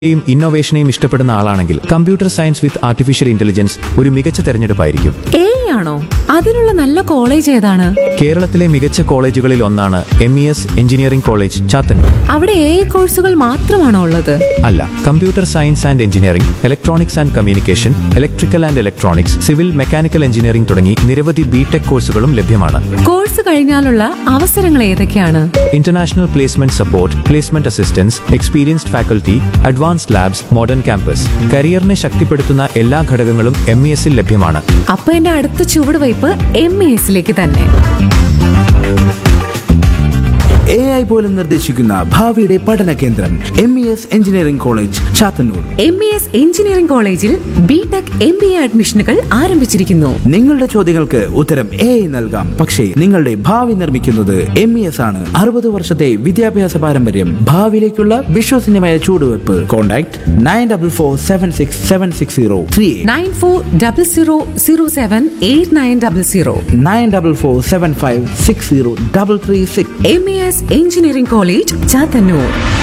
ഇന്നോവേഷനെയും ഇഷ്ടപ്പെടുന്ന ആളാണെങ്കിൽ computer science with artificial intelligence ഒരു മികച്ച തെരഞ്ഞെടുപ്പായിരിക്കും. ആണോ? അതിനുള്ള നല്ല കോളേജ് ഏതാണ്? കേരളത്തിലെ മികച്ച കോളേജുകളിൽ ഒന്നാണ് MES എഞ്ചിനീയറിംഗ് കോളേജ് ചാത്തന്നൂർ. അവിടെ കോഴ്സുകൾ മാത്രമാണോ ഉള്ളത്? അല്ല, computer science and engineering, electronics and communication, electrical and electronics, civil mechanical engineering തുടങ്ങി നിരവധി BTech കോഴ്സുകളും ലഭ്യമാണ്. കോഴ്സ് കഴിഞ്ഞാലുള്ള അവസരങ്ങൾ ഏതൊക്കെയാണ്? International placement support, placement assistance, experienced faculty, advanced labs, modern campus. കരിയറിനെ ശക്തിപ്പെടുത്തുന്ന എല്ലാ ഘടകങ്ങളും MESൽ ലഭ്യമാണ്. അപ്പൊ എന്റെ അടുത്ത ചുവടുവയ്പ് MESലേക്ക് തന്നെ. AI പോലും നിർദ്ദേശിക്കുന്ന ഭാവിയുടെ പഠന കേന്ദ്രം MES engineering college Chathannoor. MES engineering കോളേജിൽ BTech MBA അഡ്മിഷനുകൾ ആരംഭിച്ചിരിക്കുന്നു. നിങ്ങളുടെ ചോദ്യങ്ങൾക്ക് ഉത്തരം AI നൽകാം, പക്ഷേ നിങ്ങളുടെ ഭാവി നിർമ്മിക്കുന്നത് MES ആണ്. 60 വർഷത്തെ വിദ്യാഭ്യാസ പാരമ്പര്യം, ഭാവിയിലേക്കുള്ള വിശ്വസനീയമായ ചൂടുവെപ്പ്. Contact 9446760760 9400078900 9447560336. MES engineering college Chathannoor.